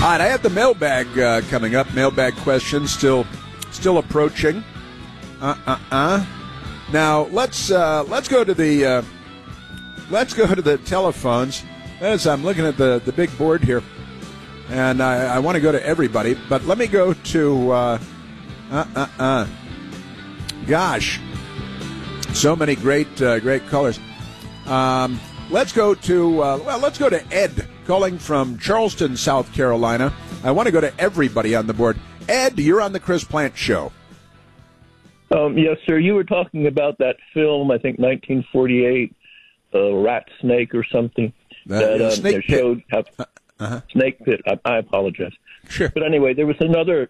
All right, I have the mailbag coming up. Mailbag questions still approaching. Now let's go to the telephones. As I'm looking at the big board here, and I want to go to everybody, but let me go to Gosh, so many great colors. Let's go to Ed, calling from Charleston, South Carolina. I want to go to everybody on the board. Ed, you're on the Chris Plante Show. Yes, sir. You were talking about that film, I think 1948, Rat Snake or something. Snake Pit. Showed Snake Pit. I apologize. Sure. But anyway, there was another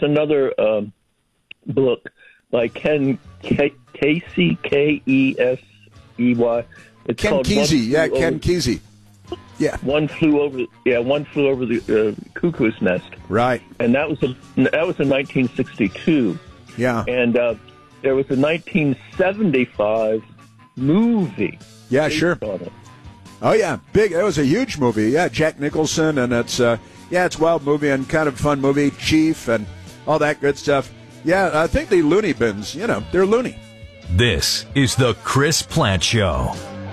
book by Ken Kesey, K-E-S-E-Y. It's Ken called Kesey. Ken Kesey. Yeah. One flew over the cuckoo's nest. Right. And that was in 1962. Yeah. And there was a 1975 movie. Yeah, sure. Oh yeah, big. It was a huge movie. Yeah, Jack Nicholson, and it's a wild movie and kind of fun movie. Chief and all that good stuff. Yeah, I think the Looney Bins. They're loony. This is the Chris Plante Show.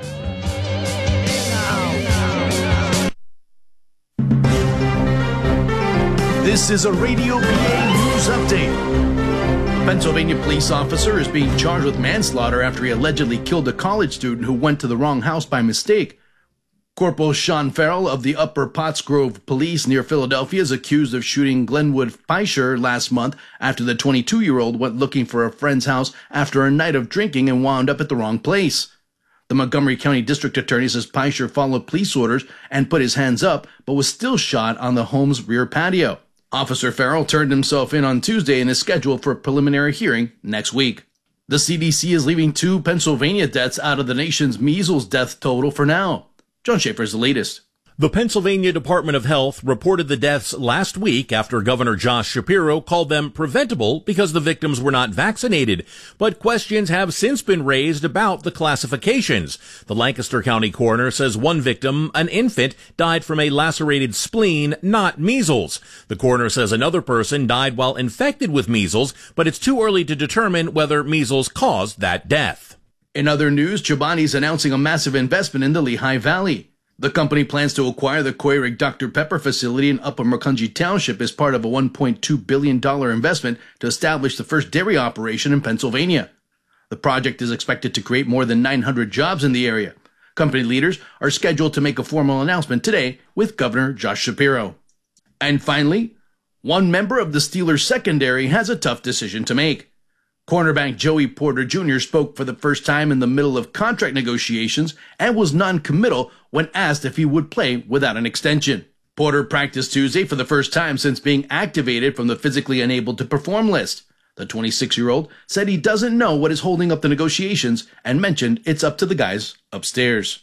This is a Radio PA News Update. Pennsylvania police officer is being charged with manslaughter after he allegedly killed a college student who went to the wrong house by mistake. Corporal Sean Farrell of the Upper Pottsgrove Police near Philadelphia is accused of shooting Glenwood Peischer last month after the 22-year-old went looking for a friend's house after a night of drinking and wound up at the wrong place. The Montgomery County District Attorney says Peischer followed police orders and put his hands up, but was still shot on the home's rear patio. Officer Farrell turned himself in on Tuesday and is scheduled for a preliminary hearing next week. The CDC is leaving 2 Pennsylvania deaths out of the nation's measles death total for now. John Schaefer is the latest. The Pennsylvania Department of Health reported the deaths last week after Governor Josh Shapiro called them preventable because the victims were not vaccinated. But questions have since been raised about the classifications. The Lancaster County coroner says one victim, an infant, died from a lacerated spleen, not measles. The coroner says another person died while infected with measles, but it's too early to determine whether measles caused that death. In other news, Chobani's announcing a massive investment in the Lehigh Valley. The company plans to acquire the Keurig Dr. Pepper facility in Upper Macungie Township as part of a $1.2 billion investment to establish the first dairy operation in Pennsylvania. The project is expected to create more than 900 jobs in the area. Company leaders are scheduled to make a formal announcement today with Governor Josh Shapiro. And finally, one member of the Steelers secondary has a tough decision to make. Cornerback Joey Porter Jr. spoke for the first time in the middle of contract negotiations and was non-committal when asked if he would play without an extension. Porter practiced Tuesday for the first time since being activated from the physically unable to perform list. The 26-year-old said he doesn't know what is holding up the negotiations and mentioned it's up to the guys upstairs.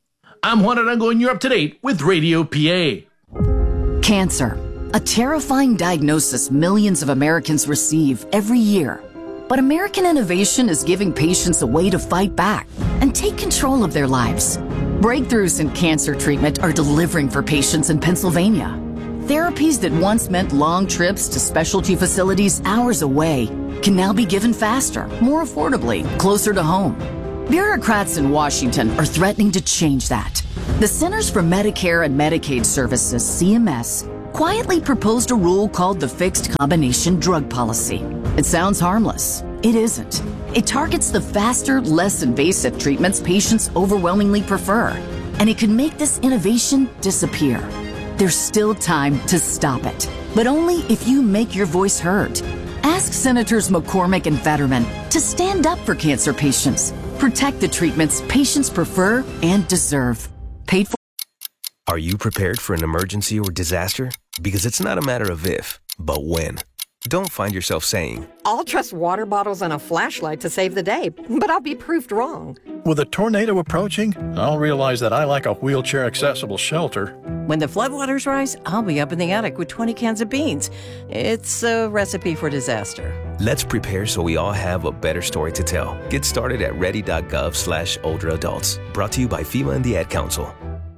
I'm Juan Arango and you're up to date with Radio PA. Cancer, a terrifying diagnosis millions of Americans receive every year. But American innovation is giving patients a way to fight back and take control of their lives. Breakthroughs in cancer treatment are delivering for patients in Pennsylvania. Therapies that once meant long trips to specialty facilities hours away can now be given faster, more affordably, closer to home. Bureaucrats in Washington are threatening to change that. The Centers for Medicare and Medicaid Services, CMS, quietly proposed a rule called the Fixed Combination Drug Policy. It sounds harmless. It isn't. It targets the faster, less invasive treatments patients overwhelmingly prefer, and it could make this innovation disappear. There's still time to stop it, but only if you make your voice heard. Ask Senators McCormick and Fetterman to stand up for cancer patients, protect the treatments patients prefer and deserve. Paid for. Are you prepared for an emergency or disaster? Because it's not a matter of if, but when. Don't find yourself saying, I'll trust water bottles and a flashlight to save the day, but I'll be proved wrong. With a tornado approaching, I'll realize that I lack a wheelchair-accessible shelter. When the floodwaters rise, I'll be up in the attic with 20 cans of beans. It's a recipe for disaster. Let's prepare so we all have a better story to tell. Get started at ready.gov/older adults. Brought to you by FEMA and the Ad Council.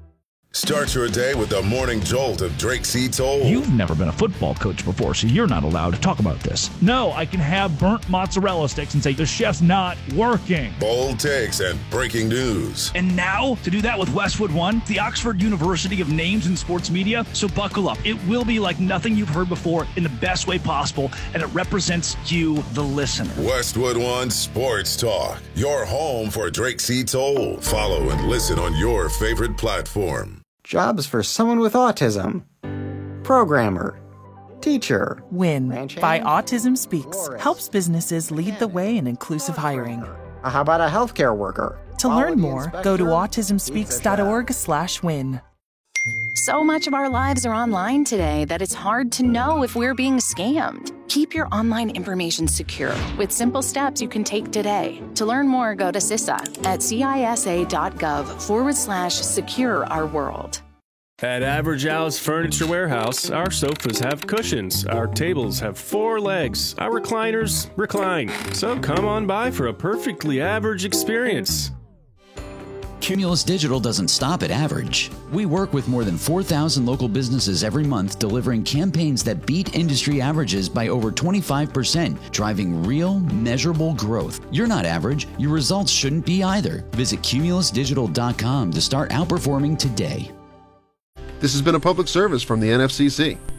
Start your day with the morning jolt of Drake C. Toll. You've never been a football coach before, so you're not allowed to talk about this. No, I can have burnt mozzarella sticks and say the chef's not working. Bold takes and breaking news. And now, to do that with Westwood One, the Oxford University of names in sports media, so buckle up. It will be like nothing you've heard before in the best way possible, and it represents you, the listener. Westwood One Sports Talk, your home for Drake C. Toll. Follow and listen on your favorite platform. Jobs for someone with autism. Programmer. Teacher. WIN by Autism Speaks helps businesses lead the way in inclusive hiring. How about a healthcare worker? To learn more, go to autismspeaks.org/win. So much of our lives are online today that it's hard to know if we're being scammed. Keep your online information secure with simple steps you can take today. To learn more, go to CISA at cisa.gov/secure our world. At Average Al's Furniture Warehouse, our sofas have cushions, our tables have 4 legs, our recliners recline. So come on by for a perfectly average experience. Cumulus Digital doesn't stop at average. We work with more than 4,000 local businesses every month, delivering campaigns that beat industry averages by over 25%, driving real, measurable growth. You're not average. Your results shouldn't be either. Visit cumulusdigital.com to start outperforming today. This has been a public service from the NFCC.